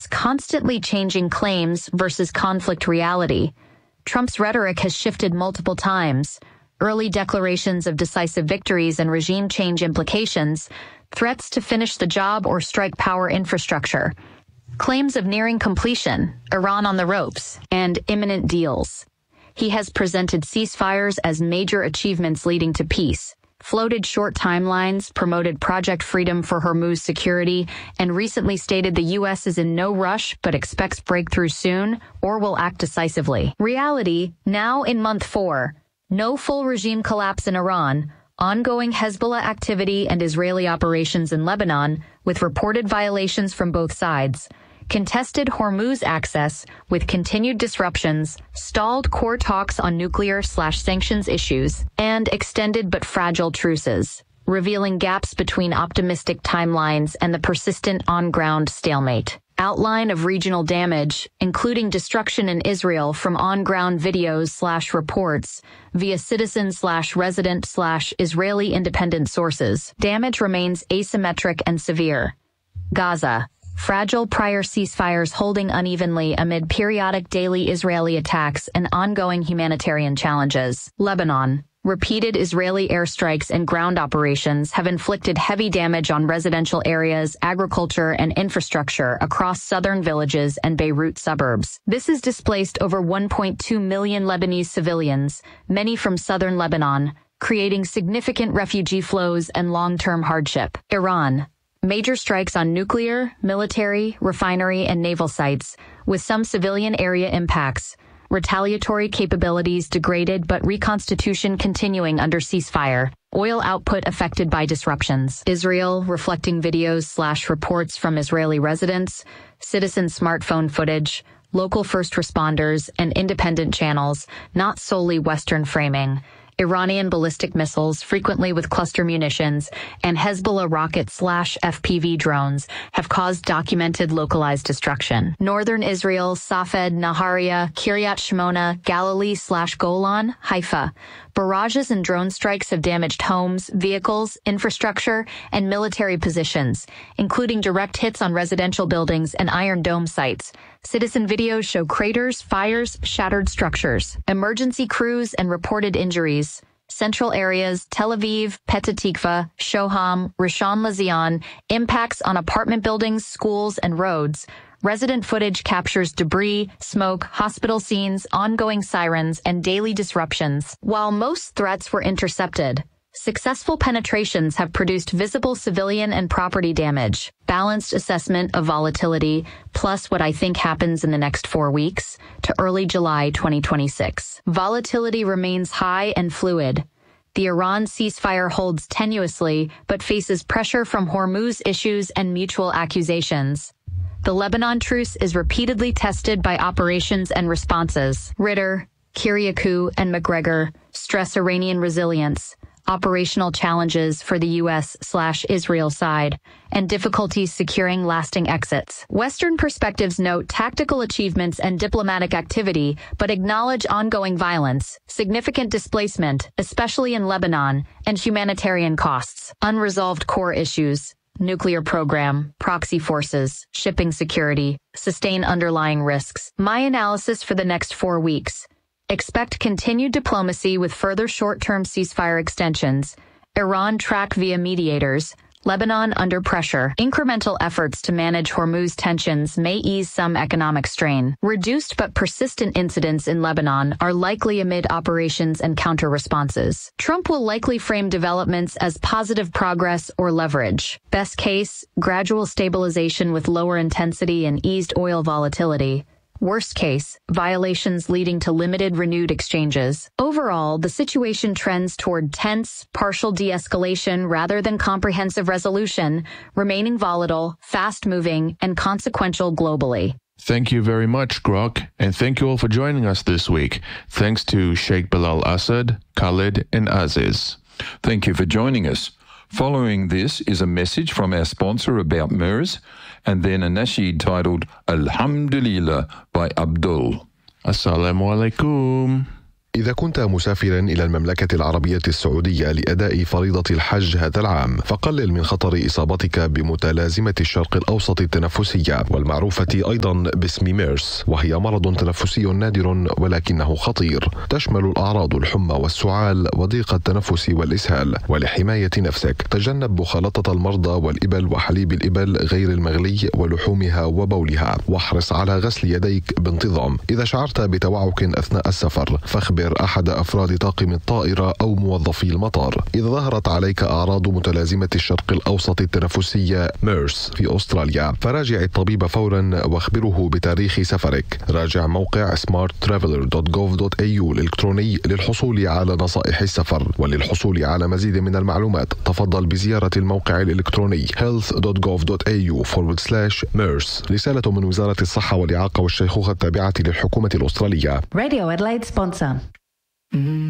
constantly changing claims versus conflict reality. Trump's rhetoric has shifted multiple times. Early declarations of decisive victories and regime change implications, threats to finish the job or strike power infrastructure, claims of nearing completion, Iran on the ropes, and imminent deals. He has presented ceasefires as major achievements leading to peace, floated short timelines, promoted Project Freedom for Hormuz security, and recently stated the U.S. is in no rush but expects breakthrough soon or will act decisively. Reality, now in month 4, no full regime collapse in Iran, ongoing Hezbollah activity and Israeli operations in Lebanon, with reported violations from both sides, contested Hormuz access with continued disruptions, stalled core talks on nuclear/sanctions issues, and extended but fragile truces, revealing gaps between optimistic timelines and the persistent on-ground stalemate. Outline of regional damage, including destruction in Israel from on-ground videos/reports via citizen/resident/Israeli independent sources. Damage remains asymmetric and severe. Gaza. Fragile prior ceasefires holding unevenly amid periodic daily Israeli attacks and ongoing humanitarian challenges. Lebanon. Repeated Israeli airstrikes and ground operations have inflicted heavy damage on residential areas, agriculture, and infrastructure across southern villages and Beirut suburbs. This has displaced over 1.2 million Lebanese civilians, many from southern Lebanon, creating significant refugee flows and long-term hardship. Iran. Major strikes on nuclear, military, refinery, and naval sites, with some civilian area impacts. Retaliatory capabilities degraded but reconstitution continuing under ceasefire. Oil output affected by disruptions. Israel, reflecting videos/reports from Israeli residents, citizen smartphone footage, local first responders, and independent channels, not solely Western framing. Iranian ballistic missiles, frequently with cluster munitions, and Hezbollah rocket/FPV drones have caused documented localized destruction. Northern Israel, Safed, Nahariya, Kiryat Shmona, Galilee/Golan, Haifa. Barrages and drone strikes have damaged homes, vehicles, infrastructure, and military positions, including direct hits on residential buildings and Iron Dome sites. Citizen videos show craters, fires, shattered structures, emergency crews, and reported injuries. Central areas, Tel Aviv, Petah Tikva, Shoham, Rishon LeZion, impacts on apartment buildings, schools, and roads. Resident footage captures debris, smoke, hospital scenes, ongoing sirens, and daily disruptions. While most threats were intercepted, successful penetrations have produced visible civilian and property damage. Balanced assessment of volatility, plus what I think happens in the next 4 weeks to early July 2026. Volatility remains high and fluid. The Iran ceasefire holds tenuously, but faces pressure from Hormuz issues and mutual accusations. The Lebanon truce is repeatedly tested by operations and responses. Ritter, Kiriakou, and McGregor stress Iranian resilience, operational challenges for the U.S./Israel side, and difficulties securing lasting exits. Western perspectives note tactical achievements and diplomatic activity, but acknowledge ongoing violence, significant displacement, especially in Lebanon, and humanitarian costs. Unresolved core issues. Nuclear program, proxy forces, shipping security, sustain underlying risks. My analysis for the next 4 weeks. Expect continued diplomacy with further short-term ceasefire extensions. Iran track via mediators. Lebanon under pressure. Incremental efforts to manage Hormuz tensions may ease some economic strain. Reduced but persistent incidents in Lebanon are likely amid operations and counter-responses. Trump will likely frame developments as positive progress or leverage. Best case, gradual stabilization with lower intensity and eased oil volatility. Worst case, violations leading to limited renewed exchanges. Overall, the situation trends toward tense, partial de-escalation rather than comprehensive resolution, remaining volatile, fast-moving, and consequential globally. Thank you very much, Grok, and thank you all for joining us this week. Thanks to Sheikh Bilal Assad, Khalid, and Aziz. Thank you for joining us. Following this is a message from our sponsor about MERS, and then a nasheed titled Alhamdulillah by Abdul. Assalamu alaikum. إذا كنت مسافرا إلى المملكة العربية السعودية لأداء فريضة الحج هذا العام، فقلل من خطر إصابتك بمتلازمة الشرق الأوسط التنفسية والمعروفة أيضا باسم ميرس، وهي مرض تنفسي نادر ولكنه خطير، تشمل الأعراض الحمى والسعال وضيق التنفس والإسهال. ولحماية نفسك تجنب مخالطة المرضى والإبل وحليب الإبل غير المغلي ولحومها وبولها، واحرص على غسل يديك بانتظام. إذا شعرت بتوعك أثناء السفر فاخبر أحد أفراد طاقم الطائرة أو موظفي المطار. إذا ظهرت عليك أعراض متلازمة الشرق الأوسط التنفسية ميرس في أستراليا فراجع الطبيب فورا واخبره بتاريخ سفرك. راجع موقع smarttraveler.gov.au الإلكتروني للحصول على نصائح السفر. وللحصول على مزيد من المعلومات تفضل بزيارة الموقع الإلكتروني health.gov.au/MERS. رسالة من وزارة الصحة والإعاقة والشيخوخة التابعة للحكومة الأسترالية. Radio Adelaide sponsor.